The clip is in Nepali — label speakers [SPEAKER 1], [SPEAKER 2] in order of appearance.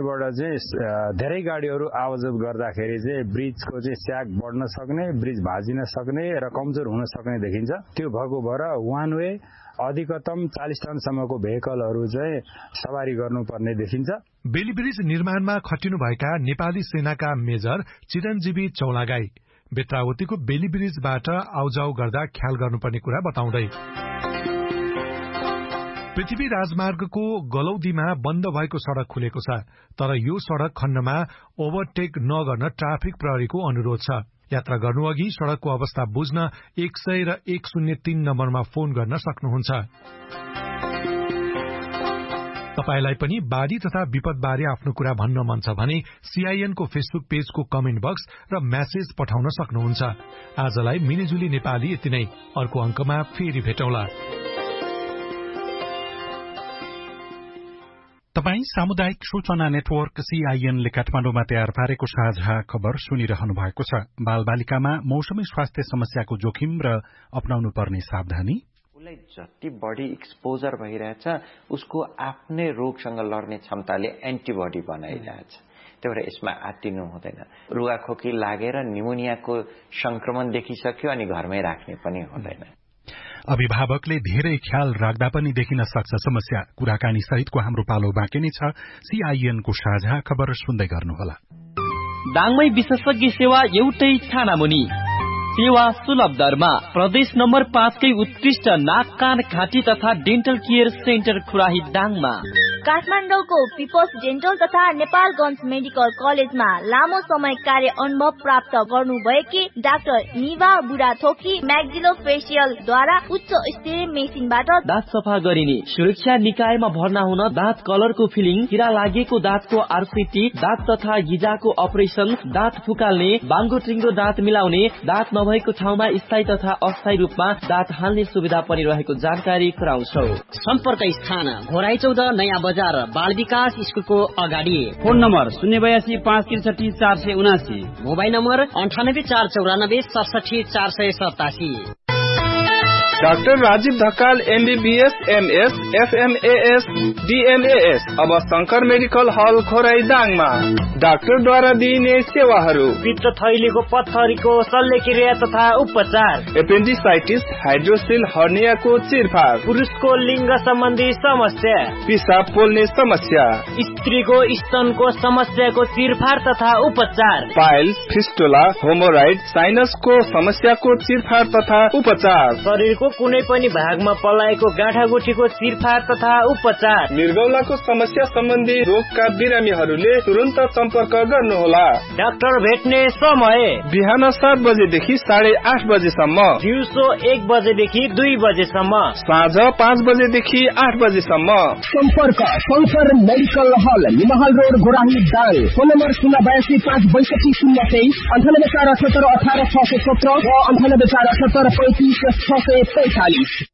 [SPEAKER 1] बाट चाहिँ धेरै गाडीहरू आवाजब गर्दाखेरि चाहिँ ब्रिजको चाहिँ स्याग बढ्न सक्ने, ब्रिज भाजिन सक्ने र कमजोर हुन सक्ने देखिन्छ। त्यो भएको भएर वान वे अधिकतम 40 टनसम्मको भेहिकलहरू चाहिँ सवारी गर्नुपर्ने देखिन्छ।
[SPEAKER 2] बेली ब्रिज निर्माणमा खटिनुभएका नेपाली सेनाका मेजर चिरञ्जीवी चौलागाई बेत्रावतीको बेली ब्रिजबाट आउजाउ गर्दा ख्याल गर्नुपर्ने कुरा बताउँदै पृथ्वी राजमार्गको गलौदीमा बन्द भएको सड़क खुलेको छ, तर यो सड़क खण्डमा ओभरटेक नगर्न ट्राफिक प्रहरीको अनुरोध छ। यात्रा गर्नुअघि सड़कको अवस्था बुझ्न 100 र 103 नम्बरमा फोन गर्न सक्नुहुन्छ। तपाईलाई पनि बाढ़ी तथा विपदबारे आफ्नो कुरा भन्न मन छ भने CIN को फेसबुक पेजको कमेन्ट बक्स र मेसेज पठाउन सक्नुहुन्छ। आजलाई मिलिजुली नेपाली यति नै। अर्को अंकमा फेरि भेटौँला।
[SPEAKER 3] तपाई सामुदायिक सूचना नेटवर्क CIN ले काठमाडौँमा तयार पारेको साझा खबर सुनिरहनु भएको छ। बालबालिकामा मौसमी स्वास्थ्य समस्याको जोखिम र अपनाउनु पर्ने सावधानी।
[SPEAKER 4] उसलाई जति बढी एक्सपोजर भइरहेछ उसको आफ्नै रोगसँग लड्ने क्षमताले एन्टिबडी बनाइरहेछ। त्यही भएर यसमा आत्तिनु हुँदैन। रुगाखोकी लागेर निमोनियाको संक्रमण देखिसक्यो अनि घरमै राख्ने पनि हुँदैन।
[SPEAKER 3] अभिभावकले धेरै ख्याल राख्दा पनि देखिन सक्छ समस्या। कुराकानी सहितको हाम्रो पालो बाँकी नै छ। CIN को साझा खबर सुन्दै गर्नुहोला।
[SPEAKER 5] दाङमै विशेषज्ञ सेवा एउटै छानामुनि, सेवा सुलभ दरमा। प्रदेश नम्बर 5 कै उत्कृष्ट नाक कान घाँटी तथा डेन्टल केयर सेन्टर खुराही दाङमा।
[SPEAKER 6] काठमाडौँको पिपल्स डेन्टल तथा नेपालगञ्ज मेडिकल कलेजमा लामो समय कार्य अनुभव प्राप्त गर्नुभएकी डाक्टर निभा बुढाथोकी म्याक्सिलोफेसियलद्वारा उच्च स्तरीय मेसिनबाट
[SPEAKER 5] दाँत सफा गरिने, सुरक्षा निकायमा भर्ना हुन दाँत कलरको फिलिङ, किरा लागेको दाँतको RCT, दाँत तथा गिजाको अपरेसन, दाँत फुकाल्ने, बाङ्गो टिङ्गो दाँत मिलाउने, दाँत नभएको ठाउँमा स्थायी तथा अस्थायी रूपमा दाँत हाल्ने सुविधा पनि रहेको जानकारी गराउँछौ।
[SPEAKER 7] सम्पर्क स्थान घोराई 14 नयाँ बजार बाल विकास स्कुलको अगाडि।
[SPEAKER 8] Phone number 082 563 479।
[SPEAKER 7] Mobile number 98 494 67 487।
[SPEAKER 9] Doctor Rajiv Dhakal MBBS MS FMAS DMAS अब शंकर मेडिकल हल खोराई दाङमा। डाक्टरद्वारा दिइने सेवाहरू:
[SPEAKER 10] पित्त थैलीको पत्थरीको शल्यक्रिया तथा उपचार,
[SPEAKER 9] एपेन्डिसाइटिस, हाइड्रोसिल हर्नियाको चिरफार,
[SPEAKER 10] पुरुषको लिङ्ग सम्बन्धी समस्या,
[SPEAKER 9] पिसाब पोल्ने समस्या,
[SPEAKER 10] स्त्रीको स्तनको समस्याको चिरफार तथा उपचार,
[SPEAKER 9] पाइल्स, फिस्टुला, होमोराइड, साइनसको समस्याको चिरफार तथा उपचार,
[SPEAKER 10] शरीरको कुनै पनि भागमा पलाएको गाँठागुठीको चिरफार तथा उपचार,
[SPEAKER 9] मृगौलाको समस्या सम्बन्धी रोगका बिरामीहरूले तुरन्त सम्पर्क गर्नुहोला।
[SPEAKER 10] डाक्टर भेट्ने समय
[SPEAKER 9] बिहान 7 बजेदेखि 8:30 बजेसम्म,
[SPEAKER 10] दिउँसो 1 बजेदेखि 2 बजेसम्म,
[SPEAKER 9] साँझ 5 बजेदेखि 8 बजेसम्म।
[SPEAKER 11] सम्पर्क शंकर मेडिकल हल, निमहल रोड, गोराही दाङ। फोन नम्बर 082 562 023, 98 478 18 617 र 98 478 35 645।